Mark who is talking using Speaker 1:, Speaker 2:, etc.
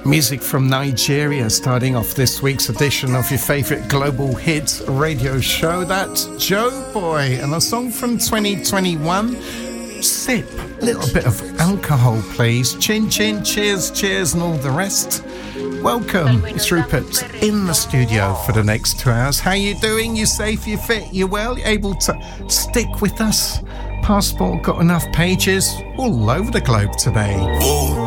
Speaker 1: Music from Nigeria starting off this week's edition of your favourite global hits radio show. That's Joe Boy and a song from 2021, Sip. A little bit of alcohol, please. Chin chin, cheers, cheers and all the rest. Welcome, it's Rupert in the studio for the next 2 hours. How you doing? You safe? You fit? You well? You able to stick with us? Passport got enough pages all over the globe today.
Speaker 2: Whoa.